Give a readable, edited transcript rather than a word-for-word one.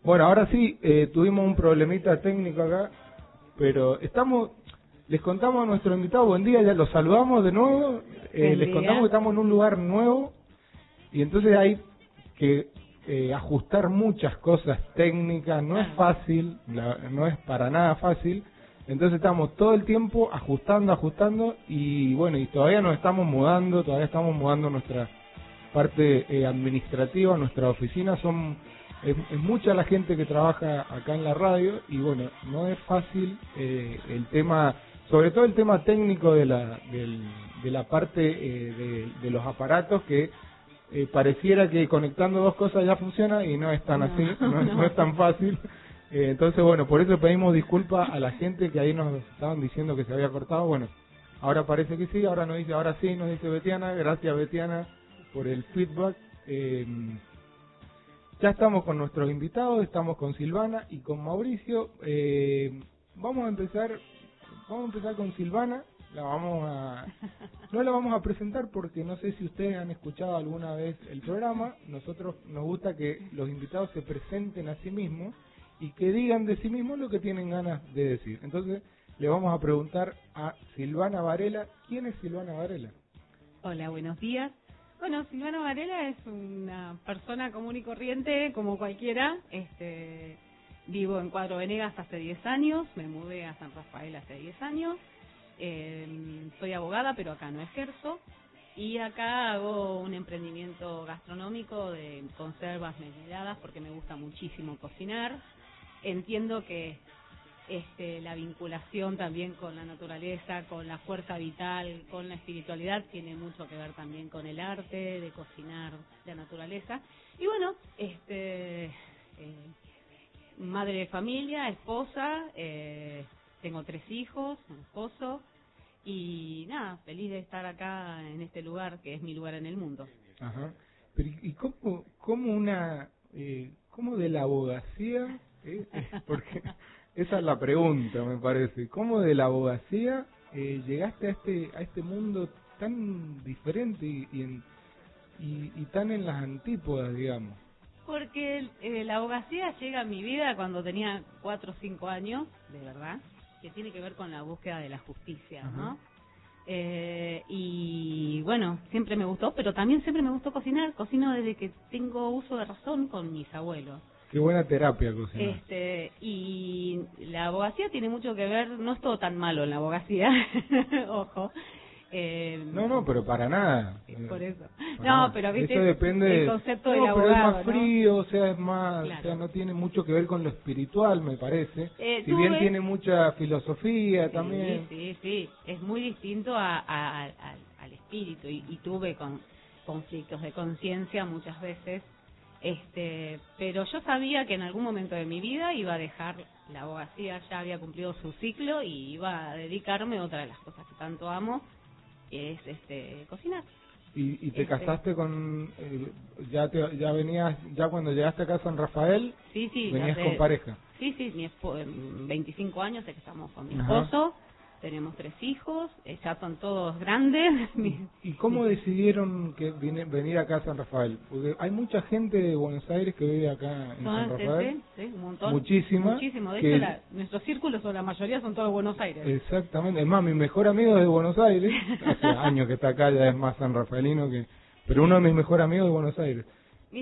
Bueno, ahora sí, tuvimos un problemita técnico acá, pero les contamos a nuestro invitado, buen día, ya los saludamos de nuevo, les contamos que estamos en un lugar nuevo y entonces hay que ajustar muchas cosas técnicas, no es fácil, no es para nada fácil, entonces estamos todo el tiempo ajustando y bueno, y todavía nos estamos mudando, nuestra parte administrativa, nuestra oficina, es mucha la gente que trabaja acá en la radio y bueno, no es fácil el tema, sobre todo el tema técnico de la parte de los aparatos que pareciera que conectando dos cosas ya funciona y no es tan así, no es tan fácil. Entonces bueno, por eso pedimos disculpas a la gente que ahí nos estaban diciendo que se había cortado. Bueno, ahora parece que sí, ahora sí, nos dice Betiana. Gracias Betiana por el feedback. Ya estamos con nuestros invitados, estamos con Silvana y con Mauricio. Vamos a empezar con Silvana. No la vamos a presentar porque no sé si ustedes han escuchado alguna vez el programa. Nosotros nos gusta que los invitados se presenten a sí mismos y que digan de sí mismos lo que tienen ganas de decir. Entonces le vamos a preguntar a Silvana Varela. ¿Quién es Silvana Varela? Hola, buenos días. Bueno, Silvana Varela es una persona común y corriente, como cualquiera. Vivo en Cuadro Venegas hace 10 años, me mudé a San Rafael hace 10 años. Soy abogada, pero acá no ejerzo. Y acá hago un emprendimiento gastronómico de conservas mediladas porque me gusta muchísimo cocinar. Entiendo que la vinculación también con la naturaleza, con la fuerza vital, con la espiritualidad, tiene mucho que ver también con el arte de cocinar la naturaleza. Y bueno, madre de familia, esposa, tengo 3 hijos, un esposo, y nada, feliz de estar acá en este lugar que es mi lugar en el mundo. Ajá. Pero ¿y cómo de la abogacía? Porque esa es la pregunta, me parece. ¿Cómo de la abogacía llegaste a este mundo tan diferente y tan en las antípodas, digamos? Porque la abogacía llega a mi vida cuando tenía 4 o 5 años, de verdad, que tiene que ver con la búsqueda de la justicia, ¿no? Y bueno, siempre me gustó, pero también siempre me gustó cocinar. Cocino desde que tengo uso de razón con mis abuelos. Qué buena terapia cocinar. Y la abogacía tiene mucho que ver, no es todo tan malo en la abogacía, ojo. No, pero para nada. Por eso. Nada. Pero viste, eso depende el concepto del abogado, pero es más frío, ¿no? o sea, es más, claro. O sea, no tiene mucho que ver con lo espiritual, me parece. Si bien tiene mucha filosofía también. Sí, es muy distinto al espíritu y tuve conflictos de conciencia muchas veces. Pero yo sabía que en algún momento de mi vida iba a dejar la abogacía, ya había cumplido su ciclo y iba a dedicarme a otra de las cosas que tanto amo, que es cocinar. ¿Y te casaste con ya venías, ya cuando llegaste acá a San Rafael? Sí, venías con pareja? Sí, 25 años que estamos con mi esposo. Tenemos 3 hijos, ya son todos grandes. ¿Y cómo decidieron venir acá a San Rafael? Porque hay mucha gente de Buenos Aires que vive acá en San Rafael. Sí, un montón. Muchísima. De hecho, nuestros círculos, o la mayoría, son todos de Buenos Aires. Exactamente. Es más, mi mejor amigo es de Buenos Aires. Hace años que está acá, ya es más sanrafaelino que... Pero uno de mis mejores amigos es de Buenos Aires.